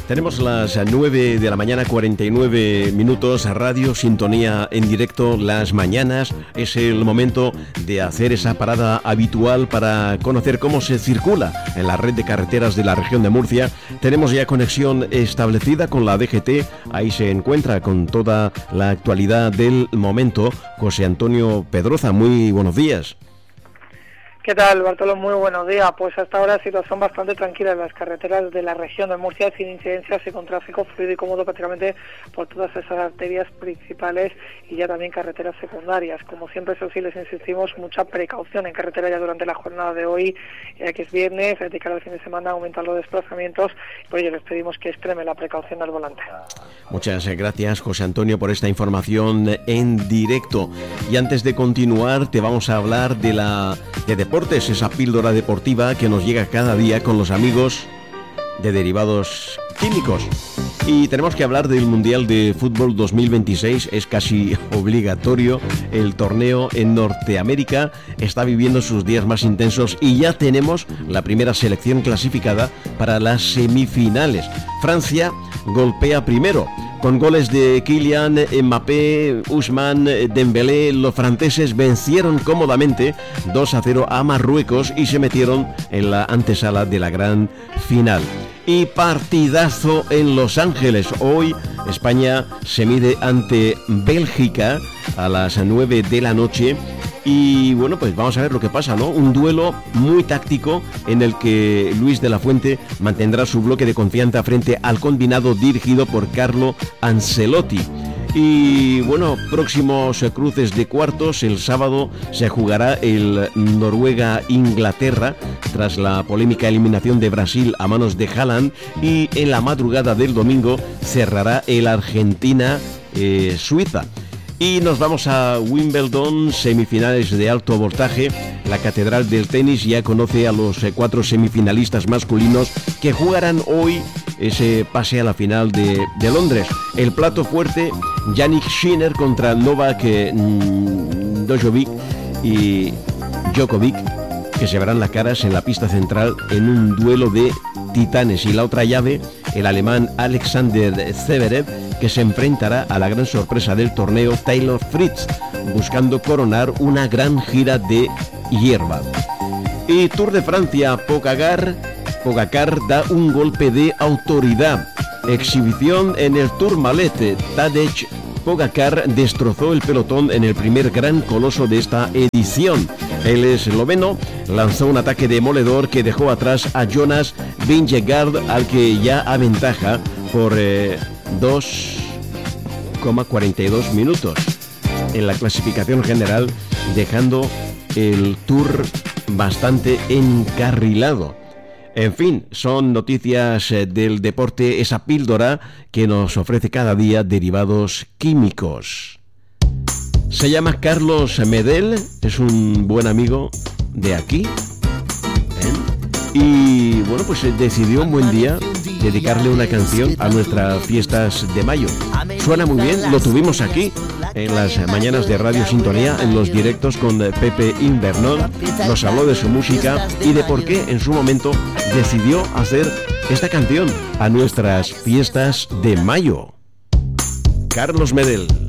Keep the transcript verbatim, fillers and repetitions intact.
Tenemos las nueve de la mañana, cuarenta y nueve minutos, radio, sintonía en directo las mañanas. Es el momento de hacer esa parada habitual para conocer cómo se circula en la red de carreteras de la región de Murcia. Tenemos ya conexión establecida con la D G T, ahí se encuentra con toda la actualidad del momento José Antonio Pedroza. Muy buenos días. ¿Qué tal, Bartolo? Muy buenos días. Pues hasta ahora situación bastante tranquila en las carreteras de la región de Murcia, sin incidencias y con tráfico fluido y cómodo prácticamente por todas esas arterias principales y ya también carreteras secundarias. Como siempre, eso sí, les insistimos, mucha precaución en carretera ya durante la jornada de hoy, ya que es viernes, de cara al fin de semana aumentan los desplazamientos, y por ello les pedimos que extreme la precaución al volante. Muchas gracias, José Antonio, por esta información en directo. Y antes de continuar, te vamos a hablar de la de deportes, esa píldora deportiva que nos llega cada día con los amigos de Derivados Químicos. Y tenemos que hablar del Mundial de Fútbol dos mil veintiséis. Es casi obligatorio. El torneo en Norteamérica está viviendo sus días más intensos y ya tenemos la primera selección clasificada para las semifinales. Francia golpea primero con goles de Kylian Mbappé, Ousmane Dembélé. Los franceses vencieron cómodamente dos a cero a Marruecos y se metieron en la antesala de la gran final. Y partidazo en Los Ángeles. Hoy España se mide ante Bélgica a las nueve de la noche. Y bueno, pues vamos a ver lo que pasa, ¿no? Un duelo muy táctico en el que Luis de la Fuente mantendrá su bloque de confianza frente al combinado dirigido por Carlo Ancelotti. Y bueno, próximos cruces de cuartos. El sábado se jugará el Noruega-Inglaterra tras la polémica eliminación de Brasil a manos de Haaland, y en la madrugada del domingo cerrará el Argentina-Suiza. Y nos vamos a Wimbledon, semifinales de alto voltaje. La Catedral del Tenis ya conoce a los cuatro semifinalistas masculinos que jugarán hoy ese pase a la final de, de Londres. El plato fuerte, Jannik Sinner contra Novak eh, Djokovic y Djokovic, que se verán las caras en la pista central en un duelo de titanes. Y la otra llave, el alemán Alexander Zverev, que se enfrentará a la gran sorpresa del torneo, Taylor Fritz, buscando coronar una gran gira de hierba. Y Tour de Francia, Pogacar, Pogacar da un golpe de autoridad. Exhibición en el Tourmalet. Tadej Pogacar destrozó el pelotón en el primer gran coloso de esta edición. El esloveno lanzó un ataque demoledor que dejó atrás a Jonas Vingegaard, al que ya aventaja por eh, dos coma cuarenta y dos minutos en la clasificación general, dejando el Tour bastante encarrilado. En fin, son noticias del deporte, esa píldora que nos ofrece cada día Derivados Químicos. Se llama Carlos Medel, es un buen amigo de aquí, ¿eh? Y bueno, pues decidió un buen día dedicarle una canción a nuestras fiestas de mayo. Suena muy bien, lo tuvimos aquí en las mañanas de Radio Sintonía, en los directos con Pepe Invernol. Nos habló de su música y de por qué en su momento decidió hacer esta canción a nuestras fiestas de mayo. Carlos Medel.